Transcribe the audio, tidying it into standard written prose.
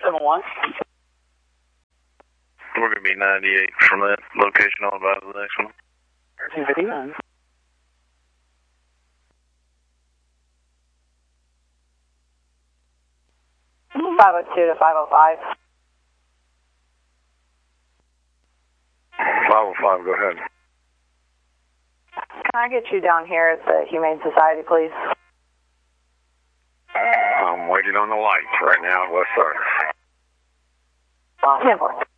7-1. We're going to be 98 from that location on about to the next one. 259. Mm-hmm. 502 to 505. 505, go ahead. Can I get you down here at the Humane Society, please? I'm waiting on the lights right now at West Sardis. 10-4.